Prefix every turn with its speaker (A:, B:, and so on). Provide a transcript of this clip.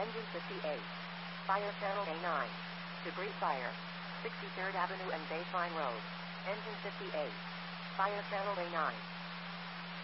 A: Engine 58. Fire channel A9. Debris fire. 63rd Avenue and Baseline Road. Engine 58. Fire channel A9.